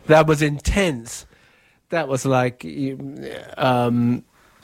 That was intense. That was like, I don't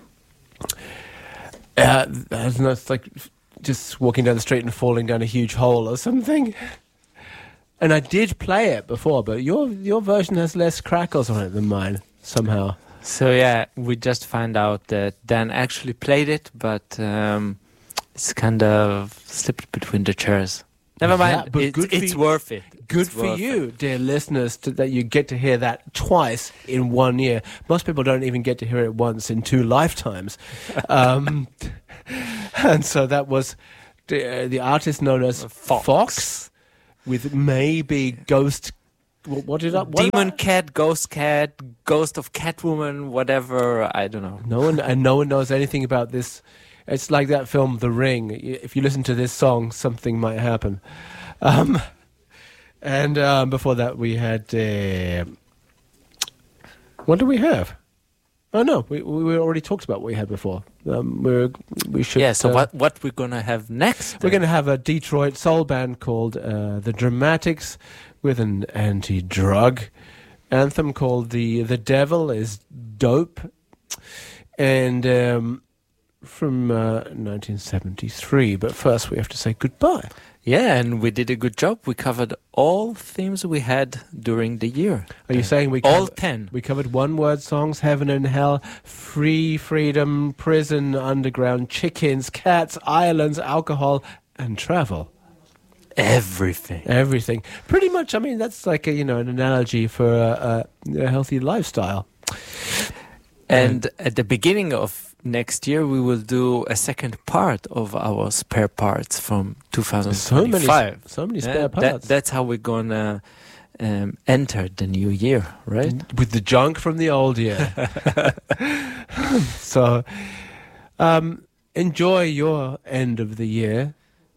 know, it's like just walking down the street and falling down a huge hole or something. And I did play it before, but your version has less crackles on it than mine, somehow. So yeah, we just found out that Dan actually played it, but it's kind of slipped between the chairs. Never mind, but it's worth it. Good for you, dear listeners, that you get to hear that twice in 1 year. Most people don't even get to hear it once in 2 lifetimes. And so that was the artist known as Fox, with maybe Ghost... What did that? Demon Cat, Ghost of Catwoman, whatever, I don't know. No one knows anything about this. It's like that film, The Ring. If you listen to this song, something might happen. And before that, we had... what do we have? Oh, no, we already talked about what we had before. We should... Yeah, so what we're going to have next? We're going to have a Detroit soul band called The Dramatics with an anti-drug anthem called The Devil is Dope. And... from 1973, but first we have to say goodbye. Yeah, and we did a good job. We covered all themes we had during the year. Are you saying all 10? We covered one-word songs, heaven and hell, free, freedom, prison, underground, chickens, cats, islands, alcohol, and travel. Everything. Pretty much. I mean, that's like an analogy for a healthy lifestyle. And at the beginning of next year, we will do a second part of our spare parts from 2025. So many spare parts. That's how we're going to enter the new year, right? With the junk from the old year. So, enjoy your end of the year.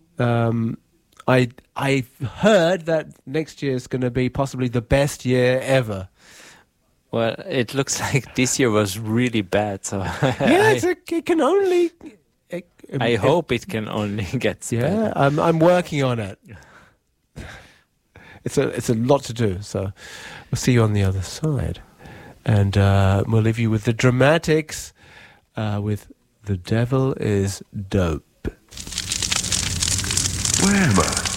I heard that next year is going to be possibly the best year ever. Well, it looks like this year was really bad. So yeah, it can only. I hope it can only get better. Yeah, I'm working on it. It's a lot to do. So we'll see you on the other side, and we'll leave you with the Dramatics, with "The Devil is Dope." Where am I?